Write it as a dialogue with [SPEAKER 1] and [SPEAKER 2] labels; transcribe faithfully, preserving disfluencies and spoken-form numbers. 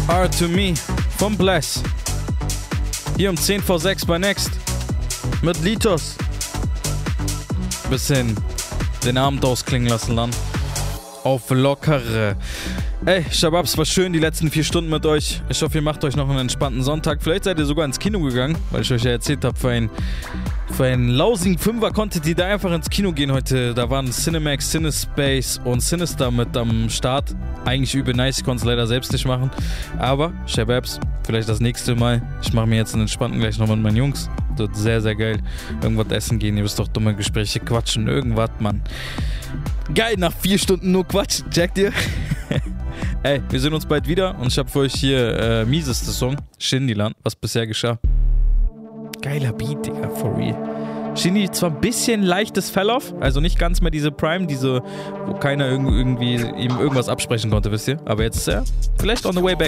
[SPEAKER 1] R to Me vom Bless. Hier um zehn vor sechs bei Next. Mit Litos. Bisschen den Abend ausklingen lassen dann. Auf lockere. Ey, Shababs, war schön die letzten vier Stunden mit euch. Ich hoffe, ihr macht euch noch einen entspannten Sonntag. Vielleicht seid ihr sogar ins Kino gegangen, weil ich euch ja erzählt habe, für einen, für einen lausigen Fünfer konntet ihr da einfach ins Kino gehen heute. Da waren Cinemax, Cinespace und Sinister mit am Start. Eigentlich übel nice, ich konnte es leider selbst nicht machen. Aber, Shababs, vielleicht das nächste Mal. Ich mache mir jetzt einen entspannten gleich noch mit meinen Jungs. Das wird sehr, sehr geil. Irgendwas essen gehen, ihr wisst doch, dumme Gespräche quatschen. Irgendwas, Mann. Geil, nach vier Stunden nur Quatsch. Checkt ihr? Ey, wir sehen uns bald wieder und ich habe für euch hier äh, mieseste Song, Shindyland, was bisher geschah. Geiler Beat, Digga, for real. Shindy zwar ein bisschen leichtes Fell-Off, also nicht ganz mehr diese Prime, diese, wo keiner irgendwie ihm irgendwas absprechen konnte, wisst ihr? Aber jetzt ist er vielleicht on the way back.